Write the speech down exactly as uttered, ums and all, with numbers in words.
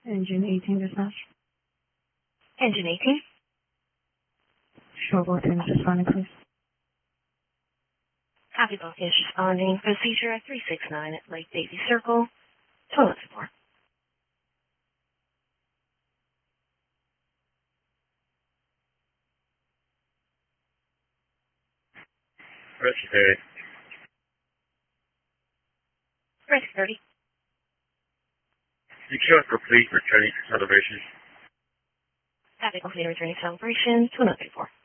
Engine eighteen dispatch. Engine eighteen. Show both engines responding, please. Copy, both engines responding. Procedure at three six nine at Lake Daisy Circle. Toilet support. Rescue thirty. Rescue thirty. You queue up complete returning to celebration. Copy, complete returning celebration. two one three four.